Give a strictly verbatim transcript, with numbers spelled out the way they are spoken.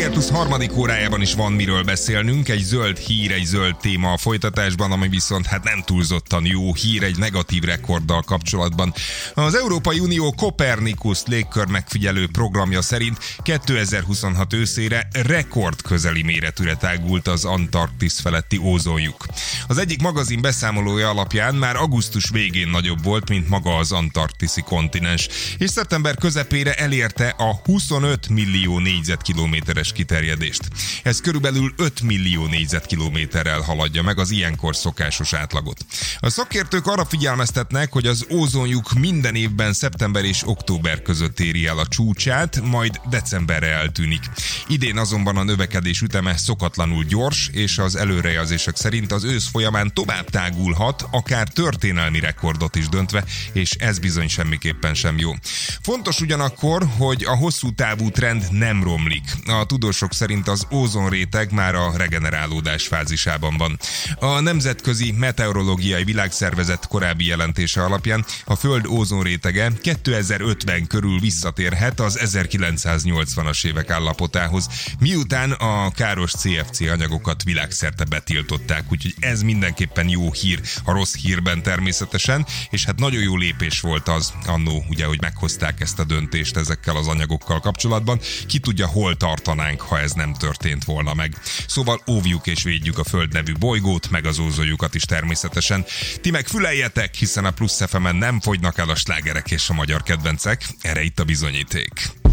Reggel Plusz harmadik órájában is van miről beszélnünk, egy zöld hír, egy zöld téma a folytatásban, ami viszont hát nem túlzottan jó hír egy negatív rekorddal kapcsolatban. Az Európai Unió Copernicus légkör megfigyelő programja szerint kétezer-huszonhat őszére rekord közeli méretűre tágult az Antarktisz feletti ózonlyuk. Az egyik magazin beszámolója alapján már augusztus végén nagyobb volt, mint maga az antarktiszi kontinens, és szeptember közepére elérte a huszonöt millió négyzetkilométeres kiterjedést. Ez körülbelül öt millió négyzetkilométerrel haladja meg az ilyenkor szokásos átlagot. A szakértők arra figyelmeztetnek, hogy az ózonlyuk minden évben szeptember és október között éri el a csúcsát, majd decemberre eltűnik. Idén azonban a növekedés üteme szokatlanul gyors, és az előrejelzések szerint az ősz folyamán tovább tágulhat, akár történelmi rekordot is döntve, és ez bizony semmiképpen sem jó. Fontos ugyanakkor, hogy a hosszú távú trend nem romlik. A tudósok szerint az ózonréteg már a regenerálódás fázisában van. A Nemzetközi Meteorológiai Világszervezet korábbi jelentése alapján a Föld ózonrétege kétezer-ötven körül visszatérhet az ezerkilencszáznyolcvanas évek állapotához, miután a káros cé ef cé anyagokat világszerte betiltották, úgyhogy ez mindenképpen jó hír, a rossz hírben természetesen, és hát nagyon jó lépés volt az annó, ugye, hogy meghozták ezt a döntést ezekkel az anyagokkal kapcsolatban. Ki tudja, hol tartanánk, ha ez nem történt volna meg. Szóval óvjuk és védjük a Föld nevű bolygót, meg az ózonlyukat is természetesen. Ti meg füleljetek, hiszen a Plusz ef emen nem fogynak el a slágerek és a magyar kedvencek. Erre itt a bizonyíték.